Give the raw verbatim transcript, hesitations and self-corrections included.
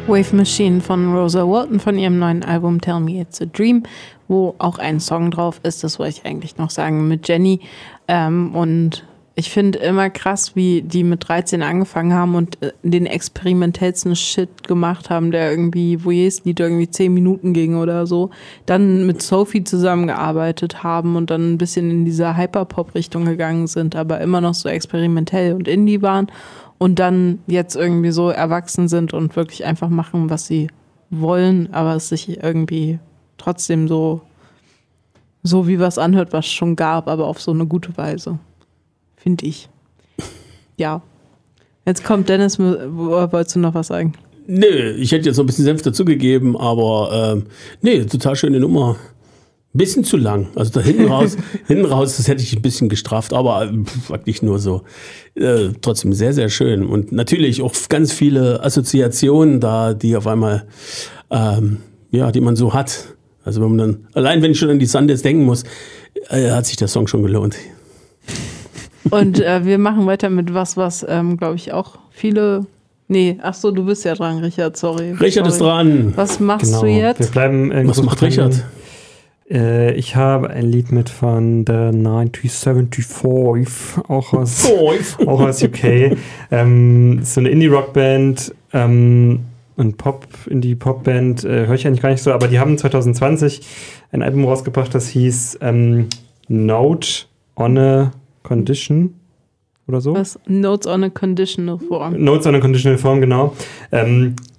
Wave Machine von Rosa Walton von ihrem neuen Album Tell Me It's a Dream, wo auch ein Song drauf ist, das wollte ich eigentlich noch sagen, mit Jenny. Ähm, und ich finde immer krass, wie die mit dreizehn angefangen haben und den experimentellsten Shit gemacht haben, der irgendwie, wo jedes Lied irgendwie zehn Minuten ging oder so. Dann mit Sophie zusammengearbeitet haben und dann ein bisschen in diese Hyperpop-Richtung gegangen sind, aber immer noch so experimentell und Indie waren. Und dann jetzt irgendwie so erwachsen sind und wirklich einfach machen, was sie wollen, aber es sich irgendwie trotzdem so, so wie was anhört, was es schon gab, aber auf so eine gute Weise. Finde ich. Ja. Jetzt kommt Dennis, wolltest du noch was sagen? Nö, ich hätte jetzt noch ein bisschen Senf dazugegeben, aber ähm, nee, total schöne Nummer. Bisschen zu lang. Also da hinten raus, hinten raus, das hätte ich ein bisschen gestrafft, aber wirklich nur so. Äh, trotzdem sehr, sehr schön. Und natürlich auch ganz viele Assoziationen da, die auf einmal, ähm, ja, die man so hat. Also wenn man dann, allein wenn ich schon an die Sundance denken muss, äh, hat sich der Song schon gelohnt. Und äh, wir machen weiter mit was, was, ähm, glaube ich, auch viele... Nee, ach so, du bist ja dran, Richard, sorry. Richard sorry. ist dran. Was machst genau. du jetzt? Wir bleiben was macht Richard? Äh, ich habe ein Lied mit von The neunzehnhundertfünfundsiebzig, auch aus, auch aus U K. ähm, so eine Indie-Rock-Band, ähm, ein Pop, Indie-Pop-Band, äh, höre ich eigentlich gar nicht so, aber die haben zwanzig zwanzig ein Album rausgebracht, das hieß ähm, Note on a Condition oder so. Was? Notes on a Conditional Form. Notes on a Conditional Form, genau. Ähm,